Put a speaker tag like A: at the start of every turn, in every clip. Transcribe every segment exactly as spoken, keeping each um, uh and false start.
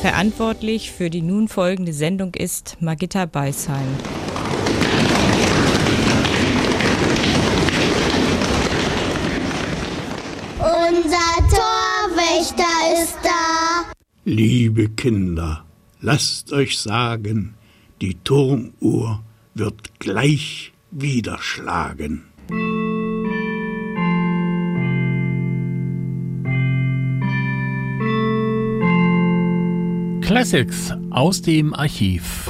A: Verantwortlich für die nun folgende Sendung ist Margitta Beisheim.
B: Unser Torwächter ist da.
C: Liebe Kinder, lasst euch sagen, die Turmuhr wird gleich wieder schlagen.
D: Classics aus dem Archiv.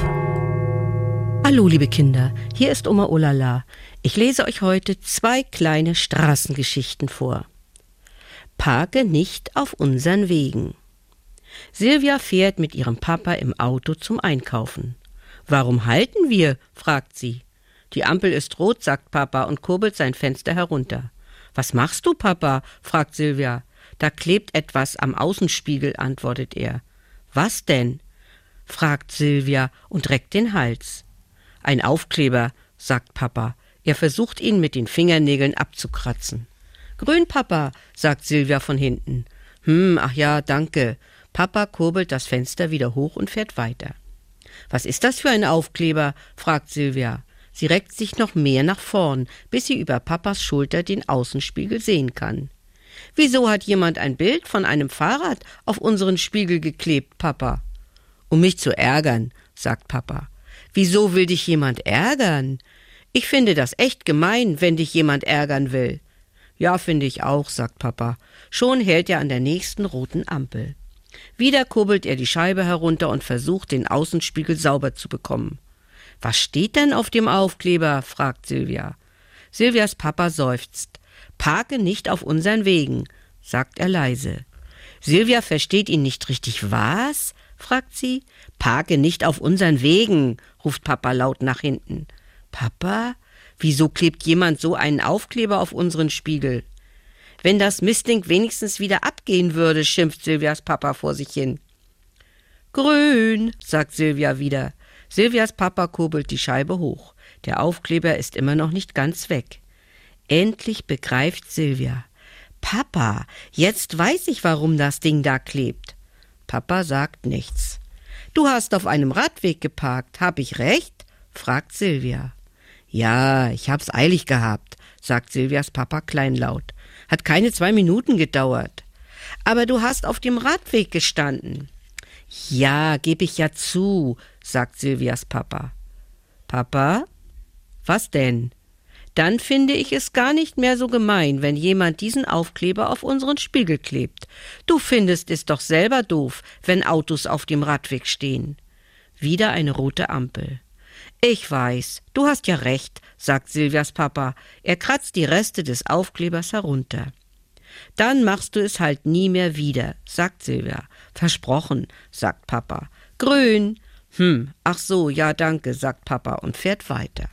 E: Hallo liebe Kinder, hier ist Oma Olala. Ich lese euch heute zwei kleine Straßengeschichten vor. Parke nicht auf unseren Wegen. Silvia fährt mit ihrem Papa im Auto zum Einkaufen. »Warum halten wir?« fragt sie. »Die Ampel ist rot«, sagt Papa und kurbelt sein Fenster herunter. »Was machst du, Papa?« fragt Silvia. »Da klebt etwas am Außenspiegel«, antwortet er. »Was denn?« fragt Silvia und reckt den Hals. »Ein Aufkleber«, sagt Papa. Er versucht, ihn mit den Fingernägeln abzukratzen. »Grün, Papa«, sagt Silvia von hinten. »Hm, ach ja, danke.« Papa kurbelt das Fenster wieder hoch und fährt weiter. »Was ist das für ein Aufkleber?« fragt Silvia. Sie reckt sich noch mehr nach vorn, bis sie über Papas Schulter den Außenspiegel sehen kann. »Wieso hat jemand ein Bild von einem Fahrrad auf unseren Spiegel geklebt, Papa?« »Um mich zu ärgern«, sagt Papa. »Wieso will dich jemand ärgern?« »Ich finde das echt gemein, wenn dich jemand ärgern will.« »Ja, finde ich auch«, sagt Papa. Schon hält er an der nächsten roten Ampel. Wieder kurbelt er die Scheibe herunter und versucht, den Außenspiegel sauber zu bekommen. »Was steht denn auf dem Aufkleber?« fragt Silvia. Silvias Papa seufzt. »Parke nicht auf unseren Wegen«, sagt er leise. Silvia versteht ihn nicht richtig. »Was?« fragt sie. »Parke nicht auf unseren Wegen«, ruft Papa laut nach hinten. »Papa, wieso klebt jemand so einen Aufkleber auf unseren Spiegel?« »Wenn das Mistding wenigstens wieder abgehen würde«, schimpft Silvias Papa vor sich hin. »Grün«, sagt Silvia wieder. Silvias Papa kurbelt die Scheibe hoch. Der Aufkleber ist immer noch nicht ganz weg. Endlich begreift Silvia. »Papa, jetzt weiß ich, warum das Ding da klebt.« Papa sagt nichts. »Du hast auf einem Radweg geparkt, hab ich recht?« fragt Silvia. »Ja, ich hab's eilig gehabt«, sagt Silvias Papa kleinlaut. »Hat keine zwei Minuten gedauert.« »Aber du hast auf dem Radweg gestanden.« »Ja, geb ich ja zu«, sagt Silvias Papa. »Papa? Was denn?« »Dann finde ich es gar nicht mehr so gemein, wenn jemand diesen Aufkleber auf unseren Spiegel klebt. Du findest es doch selber doof, wenn Autos auf dem Radweg stehen.« Wieder eine rote Ampel. »Ich weiß, du hast ja recht«, sagt Silvias Papa. Er kratzt die Reste des Aufklebers herunter. »Dann machst du es halt nie mehr wieder«, sagt Silvia. »Versprochen«, sagt Papa. »Grün«, »Hm, ach so, ja danke«, sagt Papa und fährt weiter.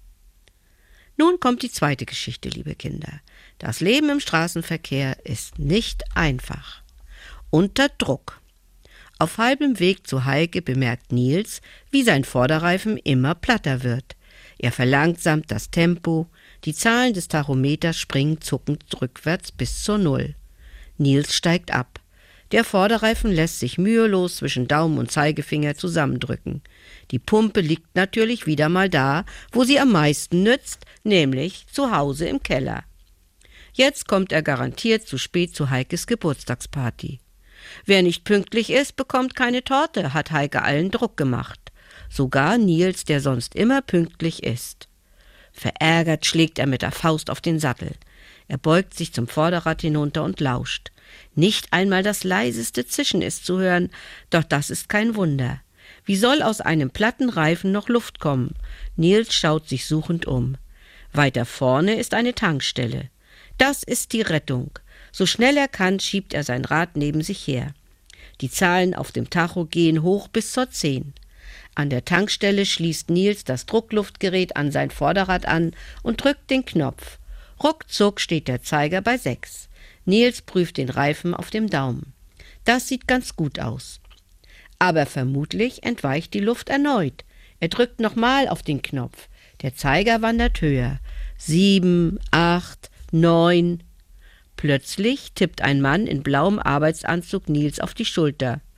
E: Nun kommt die zweite Geschichte, liebe Kinder. Das Leben im Straßenverkehr ist nicht einfach. Unter Druck. Auf halbem Weg zu Heike bemerkt Nils, wie sein Vorderreifen immer platter wird. Er verlangsamt das Tempo, die Zahlen des Tachometers springen zuckend rückwärts bis zur Null. Nils steigt ab. Der Vorderreifen lässt sich mühelos zwischen Daumen und Zeigefinger zusammendrücken. Die Pumpe liegt natürlich wieder mal da, wo sie am meisten nützt, nämlich zu Hause im Keller. Jetzt kommt er garantiert zu spät zu Heikes Geburtstagsparty. Wer nicht pünktlich ist, bekommt keine Torte, hat Heike allen Druck gemacht. Sogar Nils, der sonst immer pünktlich ist. Verärgert schlägt er mit der Faust auf den Sattel. Er beugt sich zum Vorderrad hinunter und lauscht. Nicht einmal das leiseste Zischen ist zu hören, doch das ist kein Wunder. Wie soll aus einem platten Reifen noch Luft kommen? Nils schaut sich suchend um. Weiter vorne ist eine Tankstelle. Das ist die Rettung. So schnell er kann, schiebt er sein Rad neben sich her. Die Zahlen auf dem Tacho gehen hoch bis zur zehn. An der Tankstelle schließt Nils das Druckluftgerät an sein Vorderrad an und drückt den Knopf. Ruckzuck steht der Zeiger bei sechs. Nils prüft den Reifen auf dem Daumen. Das sieht ganz gut aus. Aber vermutlich entweicht die Luft erneut. Er drückt nochmal auf den Knopf. Der Zeiger wandert höher. Sieben, acht, neun. Plötzlich tippt ein Mann in blauem Arbeitsanzug Nils auf die Schulter.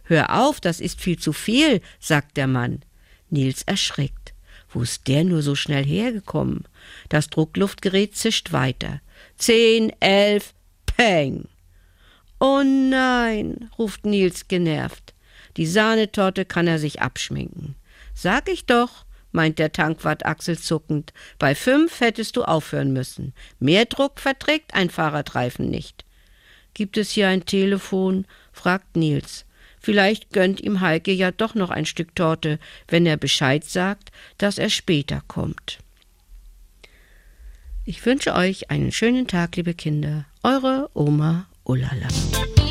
E: »Hör auf, das ist viel zu viel«, sagt der Mann. Nils erschrickt. Wo ist der nur so schnell hergekommen? Das Druckluftgerät zischt weiter. Zehn, elf, peng! »Oh nein«, ruft Nils genervt. Die Sahnetorte kann er sich abschminken. »Sag ich doch«, meint der Tankwart achselzuckend, »bei fünf hättest du aufhören müssen. Mehr Druck verträgt ein Fahrradreifen nicht.« »Gibt es hier ein Telefon?«, fragt Nils. Vielleicht gönnt ihm Heike ja doch noch ein Stück Torte, wenn er Bescheid sagt, dass er später kommt. Ich wünsche euch einen schönen Tag, liebe Kinder. Eure Oma Ullala.